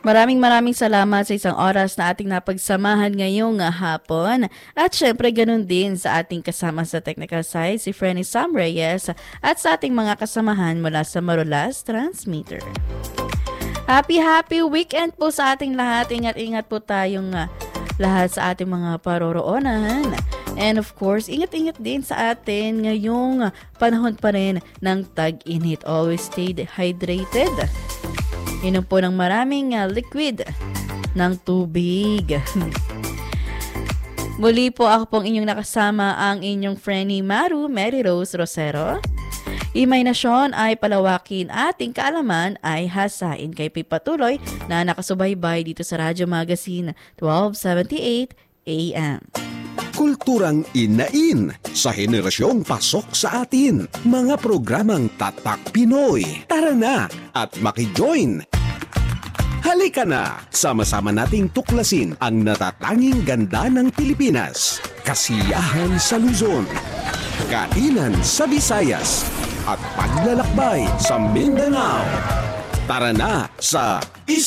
Maraming salamat sa isang oras na ating napagsamahan ngayong hapon. At syempre ganun din sa ating kasama sa technical side, si Frenny Sam Reyes, at sa ating mga kasamahan mula sa Marulas Transmitter. Happy weekend po sa ating lahat. Ingat po tayong lahat sa ating mga paroroonan. And of course, ingat din sa atin ngayong panahon pa rin ng tag-init. Always stay hydrated. Inom po ng maraming liquid ng tubig. Muli po ako pong inyong nakasama ang inyong friendly Mary Rose Rosero. Imahinasyon ay palawakin, ating kaalaman ay hasain. Kay patuloy na nakasubaybay dito sa Radyo Magazine 1278 AM. Kulturang inain sa henerasyong pasok sa atin. Mga programang Tatak Pinoy. Tara na at makijoin! Halika na! Sama-sama nating tuklasin ang natatanging ganda ng Pilipinas. Kasiyahan sa Luzon, kainan sa Visayas, at paglalakbay sa Mindanao. Tara na sa